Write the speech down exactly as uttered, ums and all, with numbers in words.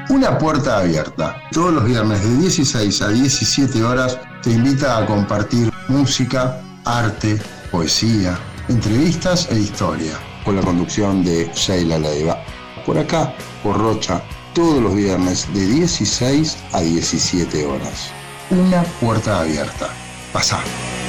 Una puerta abierta. Todos los viernes de dieciséis a diecisiete horas te invita a compartir música, arte, poesía, entrevistas e historia. Con la conducción de Sheila Leiva. Por acá, por Rocha, todos los viernes de dieciséis a diecisiete horas. Una puerta abierta. Pasá.